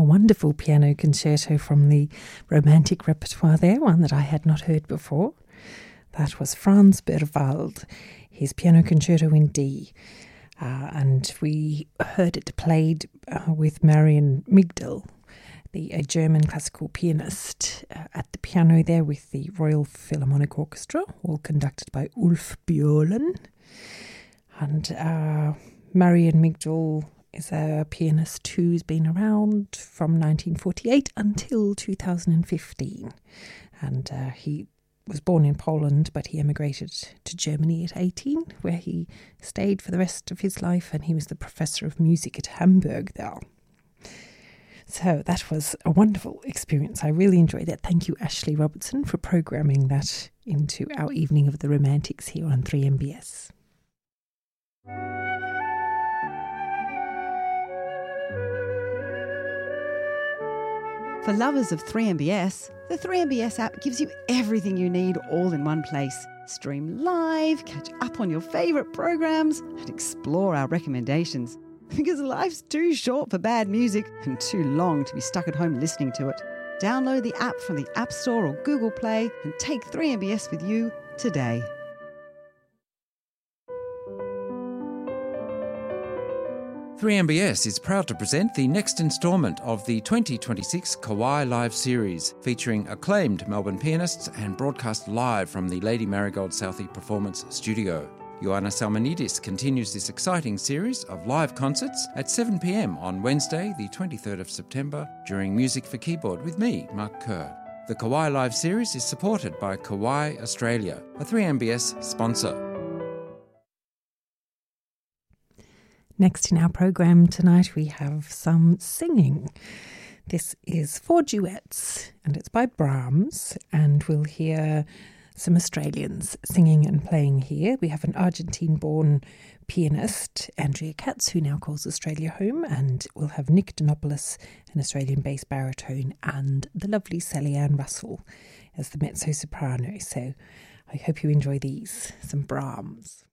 wonderful piano concerto from the Romantic repertoire there, one that I had not heard before. That was Franz Berwald, his Piano Concerto in D. And we heard it played with Marian Migdal, a German classical pianist, at the piano there with the Royal Philharmonic Orchestra, all conducted by Ulf Björlen. And Marian Migdal is a pianist who's been around from 1948 until 2015. And he was born in Poland, but he emigrated to Germany at 18, where he stayed for the rest of his life, and he was the professor of music at Hamburg there. So that was a wonderful experience. I really enjoyed it. Thank you, Ashley Robertson, for programming that into our evening of the Romantics here on 3MBS. For lovers of 3MBS, the 3MBS app gives you everything you need all in one place. Stream live, catch up on your favourite programs, and explore our recommendations. Because life's too short for bad music and too long to be stuck at home listening to it. Download the app from the App Store or Google Play and take 3MBS with you today. "3MBS is proud to present the next instalment of the 2026 Kawai Live series, featuring acclaimed Melbourne pianists and broadcast live from the Lady Marigold Southey Performance Studio. Ioanna Salmonidis continues this exciting series of live concerts at 7 p.m. on Wednesday, the 23rd of September, during Music for Keyboard with me, Mark Kerr. The Kawai Live series is supported by Kawai Australia, a 3MBS sponsor. Next in our programme tonight we have some singing. This is 4 duets and it's by Brahms, and we'll hear some Australians singing and playing here. We have an Argentine-born pianist, Andrea Katz, who now calls Australia home, and we'll have Nick Dinopoulos, an Australian-based baritone, and the lovely Sally Ann Russell as the mezzo-soprano. So I hope you enjoy these, some Brahms.